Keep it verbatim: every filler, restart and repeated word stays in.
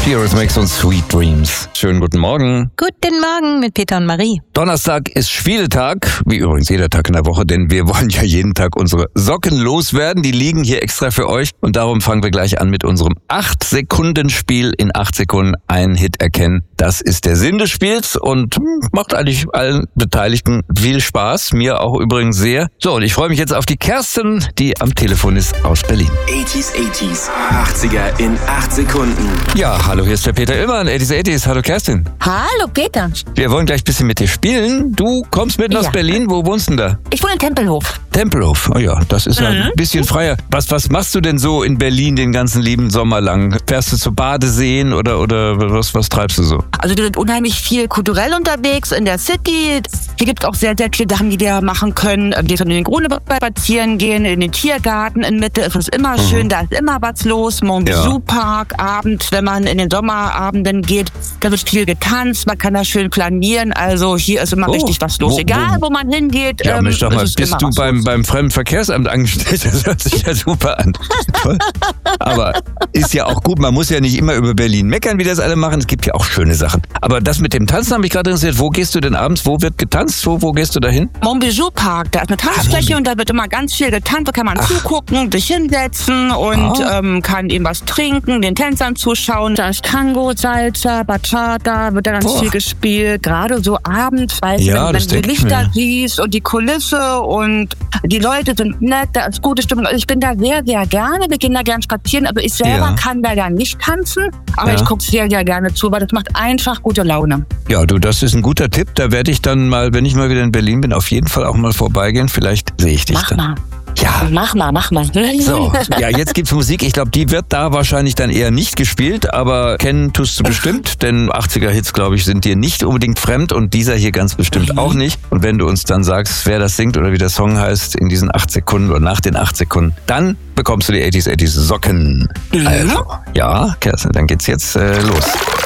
Eurythmics und Sweet Dreams. Schönen guten Morgen. Guten Morgen mit Peter und Marie. Donnerstag ist Spieltag, wie übrigens jeder Tag in der Woche, denn wir wollen ja jeden Tag unsere Socken loswerden. Die liegen hier extra für euch und darum fangen wir gleich an mit unserem acht Sekunden Spiel. In acht Sekunden einen Hit erkennen. Das ist der Sinn des Spiels und macht eigentlich allen Beteiligten viel Spaß. Mir auch übrigens sehr. So, und ich freue mich jetzt auf die Kerstin, die am Telefon ist aus Berlin. achtziger, achtziger, achtziger in acht Sekunden. Ja, hallo, hier ist der Peter Illmann, achtziger, achtziger. Hallo Kerstin. Hallo Peter. Wir wollen gleich ein bisschen mit dir spielen. Du kommst mitten Ja. aus Berlin. Wo wohnst du denn da? Ich wohne in Tempelhof. Tempelhof. Oh ja, das ist ja ein bisschen freier. Was, was machst du denn so in Berlin den ganzen lieben Sommer lang? Fährst du zu Badeseen oder, oder was, was treibst du so? Also wir sind unheimlich viel kulturell unterwegs in der City. Hier gibt es auch sehr, sehr viele Sachen, die wir machen können. Wir können in den Grüneberg spazieren gehen, in den Tiergarten in Mitte. Es ist immer schön, da ist immer was los. Montbezou-Park, abends, wenn man in den Sommerabenden geht, da wird viel getanzt, man kann da schön planieren. Also hier ist immer Oh, richtig was los. wo- Egal, wo- wo man hingeht. Ja, ähm, Mensch, sag es mal, ist bist immer du was beim, los. beim Fremdenverkehrsamt angestellt? Das hört sich ja super an. Toll. Aber ist ja auch gut, man muss ja nicht immer über Berlin meckern, wie das alle machen. Es gibt ja auch schöne Sachen. Aber das mit dem Tanzen hat mich gerade interessiert. Wo gehst du denn abends? Wo wird getanzt? Wo, wo gehst du da hin? Montbezou-Park, da ist eine Tanzfläche und da wird immer ganz viel getanzt. Da kann man zugucken, sich hinsetzen und Ah. ähm, kann eben was trinken, den Tänzern zuschauen. Da ist Tango, Salsa, Bachata, wird da ganz Boah. viel gespielt. Gerade so abends, weil Ja, wenn, das wenn du denk ich Lichter mir. siehst und die Kulisse und die Leute sind nett, da ist gute Stimmung. Also ich bin da sehr, sehr gerne. Wir gehen da gerne spazieren. Also ich selber Ja. kann da ja nicht tanzen, aber Ja. ich gucke sehr, sehr gerne zu, weil das macht einfach gute Laune. Ja, du, das ist ein guter Tipp. Da werde ich dann mal, wenn ich mal wieder in Berlin bin, auf jeden Fall auch mal vorbeigehen. Vielleicht sehe ich dich Mach dann. mal. Ja. Mach mal, mach mal. So, ja, jetzt gibt's Musik. Ich glaube, die wird da wahrscheinlich dann eher nicht gespielt, aber kennen tust du bestimmt, denn achtziger-Hits, glaube ich, sind dir nicht unbedingt fremd und dieser hier ganz bestimmt auch nicht. Und wenn du uns dann sagst, wer das singt oder wie der Song heißt in diesen acht Sekunden oder nach den acht Sekunden, dann bekommst du die achtziger, achtziger Socken. Also, ja, Kerstin, dann geht's jetzt äh, los.